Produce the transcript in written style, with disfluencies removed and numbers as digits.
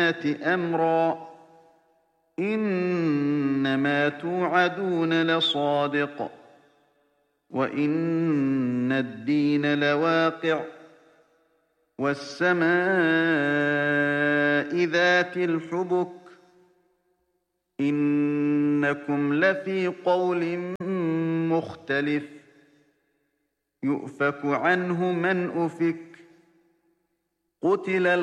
أمرا إنما توعدون لصادق وإن الدين لواقع والسماء ذات الحبك إنكم لفي قول مختلف يؤفك عنه من أفك قتل